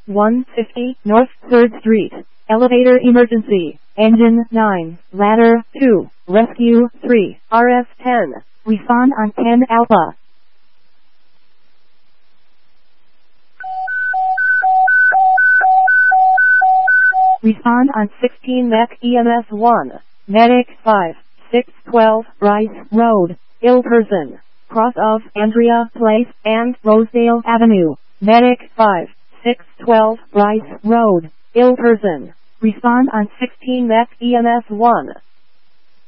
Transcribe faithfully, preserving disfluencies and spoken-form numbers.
one fifty North third Street. Elevator emergency. Engine nine. Ladder two. Rescue three. R F ten. Refund on ten Alpha. Refund on sixteen Mech E M S one. Medic five. six twelve Rice Road. Ill person. Cross of Andrea Place and Rosedale Avenue. Medic five. six twelve Rice Road. Ill person. Respond on sixteen Mech E M S one.